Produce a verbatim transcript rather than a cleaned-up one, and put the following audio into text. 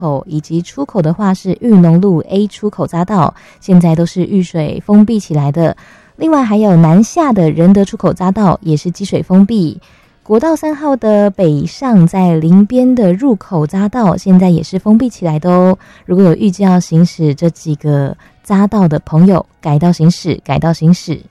口以及出口的话是裕农路 A 出口匝道，现在都是遇水封闭起来的。另外还有南下的仁德出口匝道也是积水封闭。国道三号的北上在林边的入口匝道现在也是封闭起来的哦。如果有预计要行驶这几个匝道的朋友，改道行驶，改道行驶。